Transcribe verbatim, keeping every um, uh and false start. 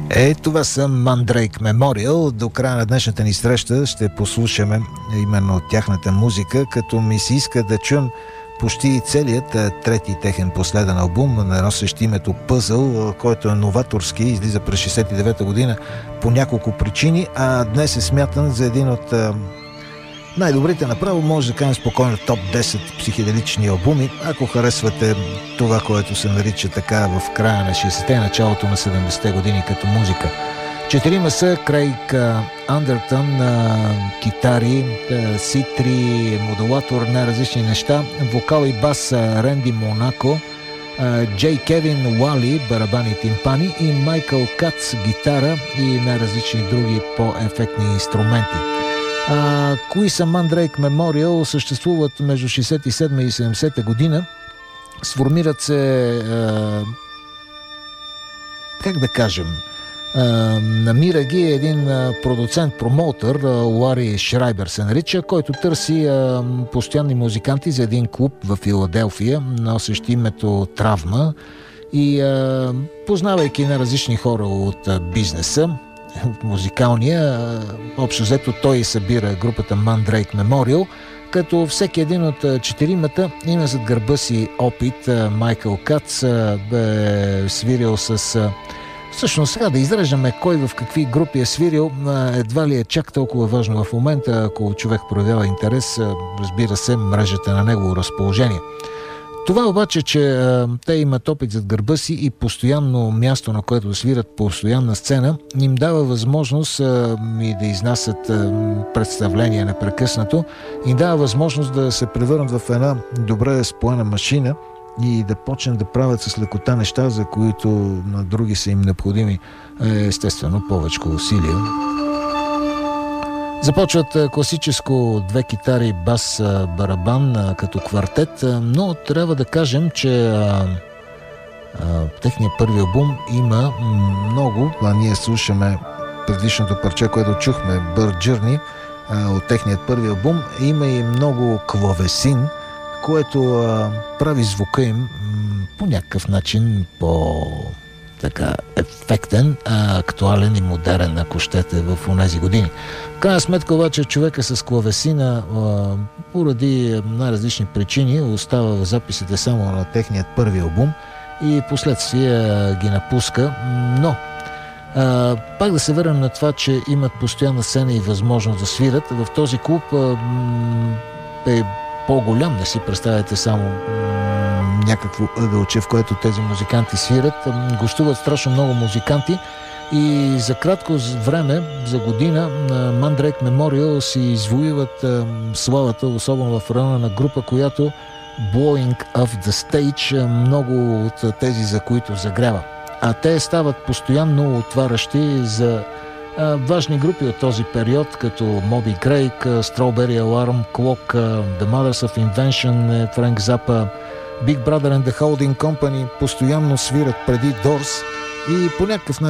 Е, това са Mandrake Memorial. До края на днешната ни среща ще послушаме именно тяхната музика, като ми се иска да чуем почти целият трети техен последен албум, носещ името Пъзъл, който е новаторски, излиза през шейсет и девета година по няколко причини, а днес е смятан за един от най-добрите направо, може да кажем спокойно топ десет психеделични албуми, ако харесвате това, което се нарича така в края на шейсетте и началото на седемдесетте години като музика. Четирима са: Крейг Андертън на китари, ситри, модулатор, най-различни неща, вокал и бас Ренди Монако, Джей Кевин Уали, барабани и тимпани, и Майкъл Кац, гитара и най-различни други по-ефектни инструменти. А, кои са Mandrake Memorial? Съществуват между шейсет и седма и седемдесета година. Сформират се, а, как да кажем, а, намира ги един продуцент-промоутър, Лари Шрайбер се нарича, който търси а, постоянни музиканти за един клуб в Филаделфия, носещ името Травма, и а, познавайки на различни хора от а, бизнеса, от музикалния, общо взето той събира групата Mandrake Memorial, като всеки един от четиримата има зад гърба си опит. Майкъл Кац бе свирил с... Всъщност сега да изреждаме кой в какви групи е свирил, едва ли е чак толкова важно в момента. Ако човек проявява интерес, разбира се, мрежата на негово разположение. Това обаче, че а, те имат опит зад гърба си и постоянно място, на което свират постоянна сцена, им дава възможност а, и да изнасят а, представления непрекъснато, им дава възможност да се превърнат в една добре споена машина и да почнат да правят с лекота неща, за които на други са им необходими естествено повече усилия. Започват класическо две китари, бас, барабан като квартет, но трябва да кажем, че а, а, техният първи албум има много, а ние слушаме предишното парче, което чухме, Bird Journey, а, от техният първи албум, има и много клавесин, което а, прави звука им м, по някакъв начин по... така ефектен, а, актуален и модерен, ако щете, в онези години. В крайна сметка обаче човека с клавесина а, поради най-различни причини остава в записите само на техният първи албум и последствие а, ги напуска, но а, пак да се върнем на това, че имат постоянна сцена и възможност да свират. В този клуб а, е по-голям, не си представяте само някакво ъгълче, в което тези музиканти свират. Гостуват страшно много музиканти и за кратко време, за година, Mandrake Memorial си извоюват славата, особено в района на група, която Blowing Off the Stage, много от тези, за които загрява. А те стават постоянно отварящи за а, важни групи от този период, като Moby Grape, Strawberry Alarm Clock, The Mothers of Invention, Frank Zappa, Big Brother and the Holding Company, постоянно свират преди Doors и по някакъв начин